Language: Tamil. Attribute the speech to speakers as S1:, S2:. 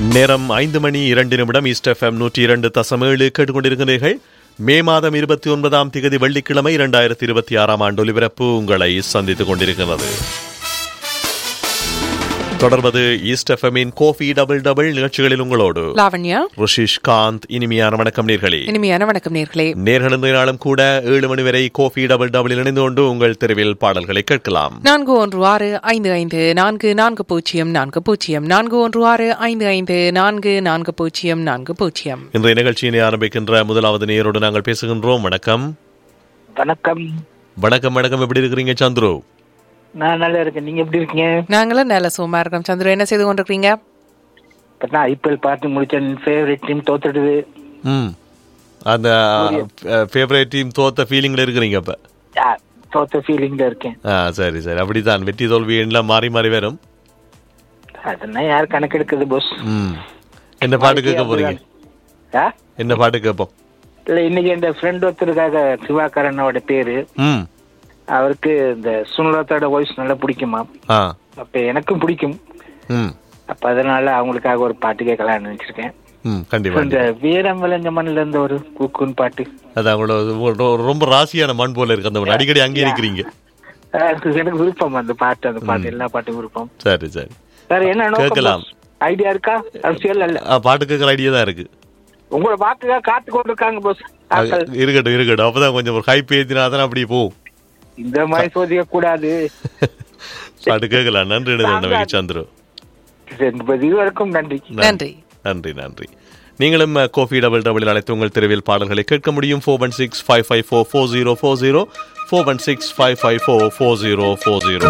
S1: நேரம் 5:02 ஈஸ்ட் எஃப்எம் 102.7 கேட்டுக்கொண்டிருக்கிறீர்கள். மே மாதம் 29ஆம் திகதி வெள்ளிக்கிழமை 2026ஆம் ஆண்டு ஒலிபரப்பு உங்களை சந்தித்துக் கொண்டிருக்கிறது. தொடர்வது ஈஸ்ட் எஃப்எம்மின் கோஃபி டபுள் டபுள் நிகழ்ச்சிகளில் உங்களோடு
S2: லாவண்யா,
S1: ருஷிஷ் காந்த். இனிமையான வணக்கம் நேர்களே.
S2: இனிமையான வணக்கம் நேர்களே.
S1: நேர்கள் இந்த நாளும் கூட 7 மணி வரை கோஃபி டபுள் டபுள் இணைந்து கொண்டு உங்கள் தெருவில் பாடல்களை கேட்கலாம்.
S2: 41655440
S1: இன்றைய நிகழ்ச்சியினை ஆரம்பிக்கின்ற முதலாவது நேரோடு நாங்கள் பேசுகின்றோம். வணக்கம்.
S3: வணக்கம்.
S1: வணக்கம் வணக்கம். எப்படி இருக்கிறீங்க சந்துரு?
S3: நான் நல்லா இருக்கேன். நீங்க எப்படி இருக்கீங்க?
S2: நாங்களும் நல்ல சும்மா இருக்கோம். சந்திர, என்ன செய்து கொண்டிருக்கீங்க?
S3: நான் ஐபிஎல் பார்த்து முடிச்சேன். Favourite team தோத்துடுது.
S1: அந்த ஃபேவரட் டீம் தோத்த ஃபீலிங்ல இருக்கிறீங்க அப்ப?
S3: தோத்த ஃபீலிங்ல இருக்கேன்.
S1: சரி சரி, அப்படிதான். வெற்றி தோல்வி எல்லாம் மாறி மாறி வரும்.
S3: அதெல்லாம் யார் கணக்கெடுக்குது போஸ்?
S1: என்ன பாட்டு கேட்க போறீங்க? என்ன பாட்டு கேட்போம்?
S3: இல்ல, இன்னைக்கு என் ஃப்ரெண்ட் ஒருத்தருக்காக சிவாகரனோட பேரு, அவருக்கு இந்த சுனலதாவோட வாய்ஸ் நல்லா பிடிக்குமா. அப்ப எனக்கும் பிடிக்கும். அப்ப அதனால அவங்களுக்காக ஒரு பாட்டு கேட்கலாம்னு நினைச்சிருக்கேன். இந்த வீரம் விளைஞ்ச மண்ணில இருந்த ஒரு கூக்குன்னு பாட்டு. அது
S1: அவங்களோட ரொம்ப ராசியான மண் போல இருக்கு. அந்த அடிக்கடி அங்கே இருக்கிறீங்க.
S3: எனக்கு விருப்பம் அந்த பாட்டு. அந்த பாட்டு எல்லா பாட்டும் விருப்பம்.
S1: சரி சரி
S3: சார், என்ன கேட்கலாம்? ஐடியா இருக்கா? அரசியல் அல்ல,
S1: பாட்டு கேட்கற ஐடியா தான் இருக்கு.
S3: உங்களோட பாட்டுக்காக காத்து கொண்டு இருக்காங்க போஸ்.
S1: இருக்கட்டும் இருக்கட்டும். அப்பதான் கொஞ்சம் ஒரு ஹைப் ஏத்தினா தான் அப்படி போகும்.
S3: இந்த மாதிரி சோதிக்க கூடாது.
S1: பாட்டு கேட்கலாம். நன்றி சந்துரு.
S3: இதுவரைக்கும் நன்றி
S2: நன்றி
S1: நன்றி நன்றி. நீங்களும் கோஃபி டபுள் டபுள் அழைத்து உங்கள் தெருவில் பாடல்களை கேட்க முடியும். 4165544040 4165544040.